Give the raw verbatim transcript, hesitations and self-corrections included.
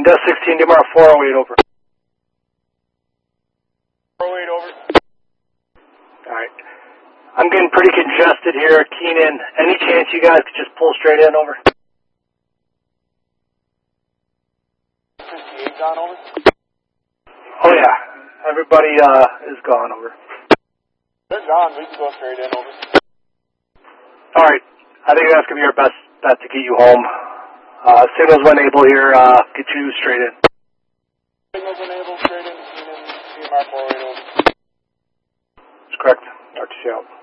Death sixteen, Demar four oh eight over. four oh eight over. Alright. I'm getting pretty congested here at Keenan. Any chance you guys could just pull straight in over? fifty-eight gone over. Oh yeah. Everybody uh, is gone over. They're gone. We can go straight in over. Alright. I think that's going to be our best bet to get you home. Uh, signals when able here, uh, get you straight in. Signals enabled straight in. Keenan, D M R four oh eight over. That's correct. R T C out.